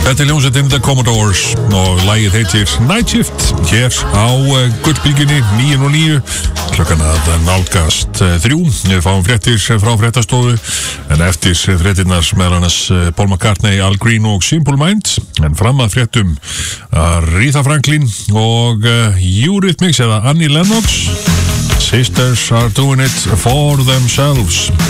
Þetta hljómsveitin The Commodores og lagið heitir Night Shift hér á Gullbylgjunni 9:09 klukkan að nálgast 3. Við fáum fréttir frá fréttastofu en eftir fréttirnar meðal annars Paul McCartney, Al Green og Simple Minds en fram að fréttum Aretha Franklin og Eurythmics eða Annie Lennox Sisters are doing it for themselves